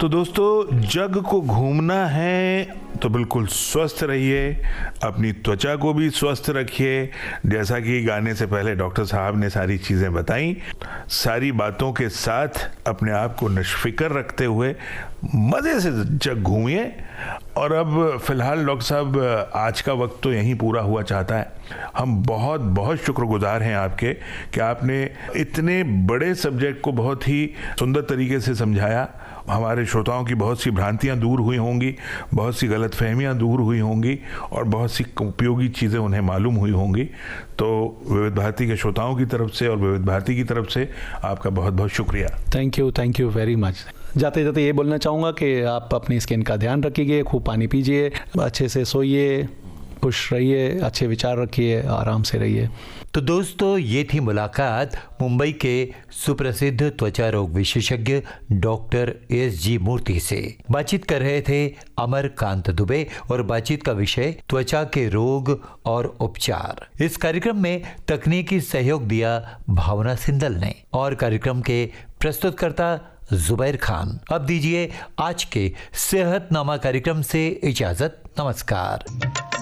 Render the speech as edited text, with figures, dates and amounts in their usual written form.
तो दोस्तों, जग को घूमना है तो बिल्कुल स्वस्थ रहिए, अपनी त्वचा को भी स्वस्थ रखिए। जैसा कि गाने से पहले डॉक्टर साहब ने सारी चीज़ें बताई, सारी बातों के साथ अपने आप को निष्फिक्र रखते हुए मज़े से जग घूमिए। और अब फिलहाल डॉक्टर साहब, आज का वक्त तो यहीं पूरा हुआ चाहता है। हम बहुत बहुत शुक्रगुजार हैं आपके कि आपने इतने बड़े सब्जेक्ट को बहुत ही सुंदर तरीके से समझाया। हमारे श्रोताओं की बहुत सी भ्रांतियां दूर हुई होंगी, बहुत सी गलतफहमियां दूर हुई होंगी और बहुत सी उपयोगी चीज़ें उन्हें मालूम हुई होंगी। तो विविध भारती के श्रोताओं की तरफ से और विविध भारती की तरफ से आपका बहुत बहुत शुक्रिया। Thank you very much. जाते जाते ये बोलना चाहूँगा कि आप अपनी स्किन का ध्यान रखिए, खूब पानी पीजिए, अच्छे से सोइए, खुश रहिए, अच्छे विचार रखिए, आराम से रहिए। तो दोस्तों, ये थी मुलाकात मुंबई के सुप्रसिद्ध त्वचा रोग विशेषज्ञ डॉक्टर एस.जी. मूर्ति से। बातचीत कर रहे थे अमरकांत दुबे और बातचीत का विषय त्वचा के रोग और उपचार। इस कार्यक्रम में तकनीकी सहयोग दिया भावना सिंदल ने और कार्यक्रम के प्रस्तुतकर्ता जुबैर खान। अब दीजिए आज के सेहतनामा कार्यक्रम से इजाजत। नमस्कार।